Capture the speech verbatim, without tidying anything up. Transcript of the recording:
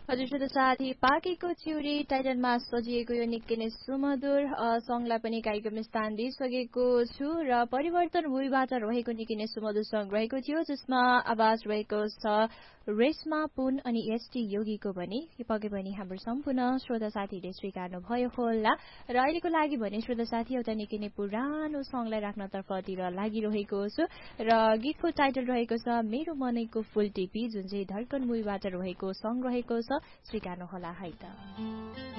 हजुर श्रोता साथी पाकेको चिउरी टाइटलमा सजिएको यो निकै नै सुमधुर सङ्गलाई पनि कार्यक्रम स्थान दिइसकेको छु र परिवर्तन मुभीबाट रहेको निकै नै सुमधुर सङ्ग रहेको थियो जसमा आवाज रहेको छ रेशमा पुन अनि एसटी योगीको पनि पके पनि हाम्रो सम्पूर्ण श्रोता साथीहरूले स्वीकार्नु भयो होला र अहिलेको लागि भने श्रोता साथी एउटा निकै नै पुरानो सङ्गलाई राख्नतर्फतिर लागिरहेको छु र गीतको टाइटल रहेको छ मेरो मनैको फुल टिपी जुन चाहिँ धड्कन मुभीबाट रहेको सङ्ग रहेको छ स्वीकार्नु होला है त